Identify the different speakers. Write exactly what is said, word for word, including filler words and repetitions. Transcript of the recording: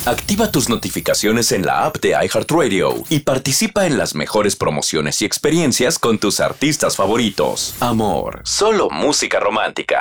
Speaker 1: Activa tus notificaciones en la app de iHeartRadio y participa en las mejores promociones y experiencias con tus artistas favoritos. Amor, solo música romántica.